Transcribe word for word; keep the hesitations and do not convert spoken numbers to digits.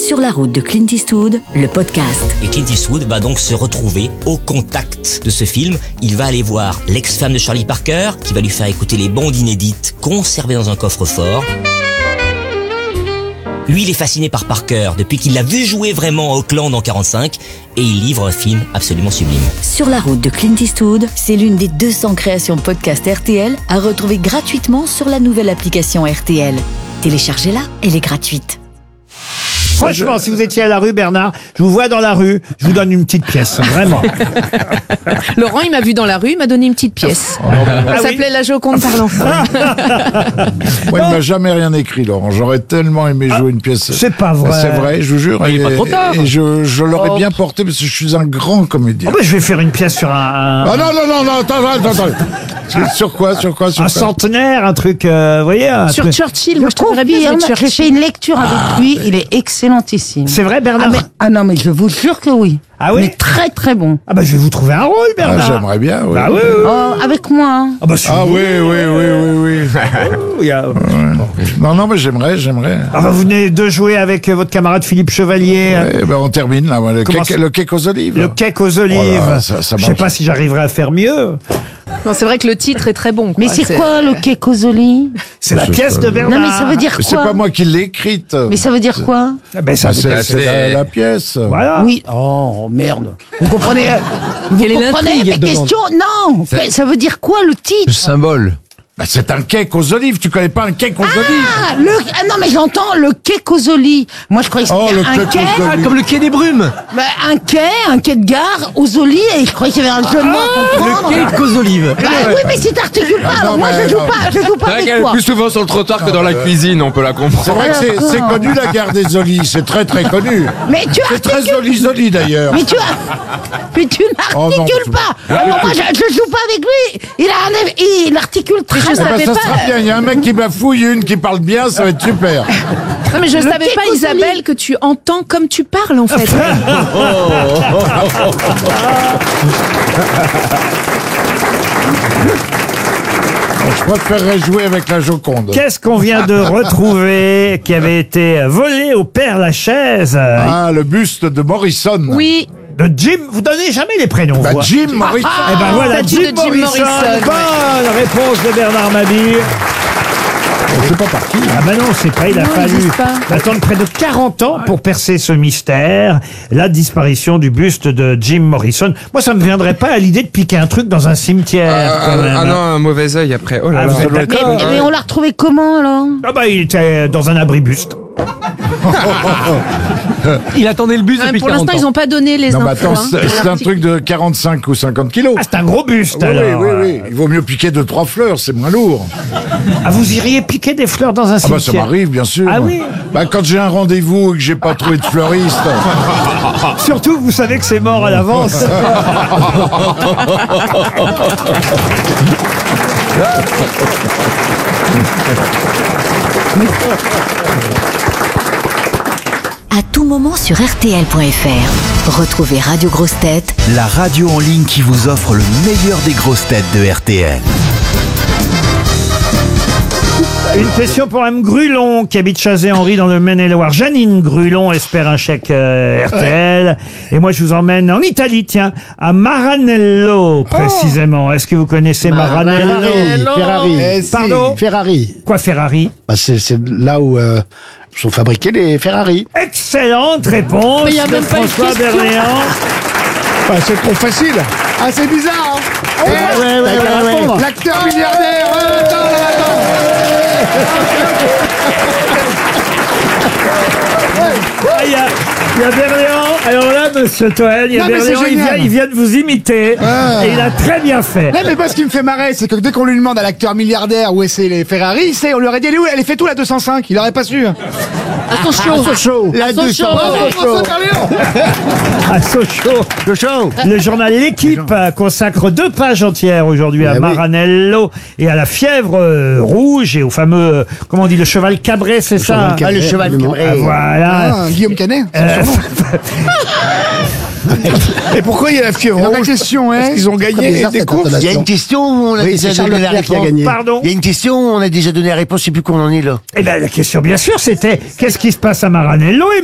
Sur la route de Clint Eastwood, le podcast. Et Clint Eastwood va donc se retrouver au contact de ce film. Il va aller voir l'ex-femme de Charlie Parker, qui va lui faire écouter les bandes inédites conservées dans un coffre-fort. Lui, il est fasciné par Parker depuis qu'il l'a vu jouer vraiment à Auckland en quarante-cinq et il livre un film absolument sublime. Sur la route de Clint Eastwood, c'est l'une des deux cents créations podcast R T L à retrouver gratuitement sur la nouvelle application R T L. Téléchargez-la, elle est gratuite. Franchement, si vous étiez à la rue, Bernard, je vous vois dans la rue, je vous donne une petite pièce, vraiment. Laurent, il m'a vu dans la rue, il m'a donné une petite pièce. Ah, Ça s'appelait oui. La Joconde par l'enfant. Moi, il m'a jamais rien écrit, Laurent. J'aurais tellement aimé jouer une pièce. C'est pas vrai. C'est vrai, je vous jure. Il est et, pas trop tard. Et je, je l'aurais Oh. bien porté parce que je suis un grand comédien. Oh, bah, je vais faire une pièce sur un, un, Ah non, non, non, non, attends, attends, attends. Sur- Sur quoi, sur quoi, sur un quoi centenaire, un truc, euh, vous voyez un Sur truc- Churchill, moi je te verrais bien confirme, avec j'ai fait Churchill. une lecture avec lui, il est excellentissime. C'est vrai, Ah, Bernard mais- ah non, mais je vous jure que oui. Ah oui Mais très très bon. Ah bah je vais vous trouver un rôle, Ah, Bernard. j'aimerais bien, oui. Bah oui, oui. Oh, avec moi. hein. Ah bah si Ah vous- oui, oui, oui, oui, oui. il y a- Non, non, mais j'aimerais, j'aimerais. Ah bah vous venez de jouer avec euh, votre camarade Philippe Chevalier. euh, Eh ben, on termine, là, le Comment cake, ça- le cake aux olives. Le cake aux olives. Oh là, ça- ça je sais marche. pas si j'arriverai à faire mieux. Non, c'est vrai que le titre est très bon. Mais quoi. c'est quoi le Kekosoli? C'est la Je pièce sais. de Bernard. Non, mais ça veut dire Mais c'est quoi? pas moi qui l'ai écrite. Mais ça veut dire quoi? Ah ben, ça Ah, veut c'est dire- c'est la, la pièce. Voilà. Oui. Oh, merde. Vous comprenez? Vous Quelle est comprenez l'intrigue mes devant- questions? Non. Mais ça veut dire quoi le titre? symbole. Bah, c'est un cake aux olives. Tu connais pas un cake aux olives? Ah, le, ah non, mais j'entends le Kekosoli. Moi, je croyais que Oh, c'était le un cake quai. aux olives. Comme le quai des brumes. Bah, un quai, un quai de gare aux olives, et je croyais qu'il y avait un jeu de mots à comprendre. Le quai aux olives. Bah oui, mais si t'articules pas, alors non, moi mais je joue non. pas, je joue pas C'est vrai avec qu'elle est toi. plus souvent sur le trottoir que dans la cuisine, on peut la C'est comprendre. vrai que c'est- d'accord. c'est connu, la gare des Olives. C'est très, très connu. Mais tu C'est très articules, Oli Zoli, d'ailleurs. mais tu, as- mais tu Oh, non, n'articules mais- pas. Alors moi je, je joue pas avec lui. Il a un, il articule très je bien. Eh ben, savais ça pas. sera bien. Il y a un mec qui bafouille, une qui parle bien, ça va être super. Non, mais je Le savais quai pas, aux Isabelle, olives. que tu entends comme tu parles en fait. Je préférerais jouer avec la Joconde. Qu'est-ce qu'on vient de retrouver qui avait été volé au Père Lachaise euh, Ah, le buste de Morrison. Oui, de Jim. Vous donnez jamais les prénoms. Bah, vous. Jim Morrison. Eh ben voilà, statue Jim, de Jim Morrison. Morrison, Bonne réponse de Bernard Mabille. C'est pas parti. Ah ben non, c'est pas, il a Non, il fallu existe pas. attendre près de quarante ans pour percer ce mystère, la disparition du buste de Jim Morrison. Moi, ça me viendrait pas à l'idée de piquer un truc dans un cimetière. Ah, quand même. ah non, un mauvais œil après. Oh là Ah, là. vous êtes Mais, d'accord mais- mais on l'a retrouvé comment alors? Ah bah il était dans un abri-buste. Il attendait le bus Ouais, depuis pour quarante l'instant, ans. ils ont pas donné les Non, mais infos. attends, hein. c'est c'est un truc de quarante-cinq ou cinquante kilos. Ah, c'est un gros buste Oui, oui, alors. oui, oui. Il vaut mieux piquer deux, trois fleurs, c'est moins lourd. Ah, vous iriez piquer des fleurs dans un Ah bah ça cimetière? m'arrive, bien sûr. Ah oui. Bah quand j'ai un rendez-vous et que j'ai pas trouvé de fleuriste. Surtout, vous savez que c'est mort à l'avance. À tout moment sur R T L point F R. Retrouvez Radio Grosses Têtes La radio en ligne qui vous offre le meilleur des grosses têtes de R T L. Une question pour Mme Grulon, qui habite Chazé-Henri dans le Maine-et-Loire. Janine Grulon espère un chèque euh, R T L. Et moi, je vous emmène en Italie, tiens, à Maranello, précisément. Est-ce que vous connaissez Maranello? Ferrari. Eh, Pardon? Ferrari. Quoi, Ferrari? Bah, c'est, c'est là où euh, sont fabriqués les Ferrari. Excellente réponse Mais il y a de même pas une François question. Berléand. Bah, c'est trop facile. Ah, c'est bizarre. Hein. Eh, ouais, ouais, ouais, ouais. L'acteur milliardaire. Ouais, attends, Ah, Il y a, il y a Berléand. Alors là, monsieur Toen, il y a Non, mais c'est Berléand, il vient, génial. il vient de vous imiter. Ah. Et il a très bien fait. Non, mais pas ce qui me fait marrer, c'est que dès qu'on lui demande à l'acteur milliardaire où est c'est les Ferrari, il sait, on lui aurait dit elle est où, elle est fait tout la deux cent cinq, il aurait pas su. Attention. Sochaux. La deux cent cinq. À Sochaux. Sochaux. Le journal L'équipe euh, consacre deux pages entières aujourd'hui à Eh oui. Maranello et à la fièvre euh, rouge et au fameux, euh, comment on dit, le cheval cabré, c'est ça? Ah, le cheval cabré. Ah, voilà. Ah, Guillaume Canet. Euh, Et pourquoi il y a la fièvre rouge? La question, hein. Est-ce qu'ils ont gagné des courses? Il y a une question où on a Oui, déjà c'est Charles donné la Leclerc qui a réponse. gagné. Pardon? Il y a une question où on a déjà donné la réponse, je sais plus qu'on en est là. Eh bien, la question, bien sûr, c'était qu'est-ce qui se passe à Maranello? Et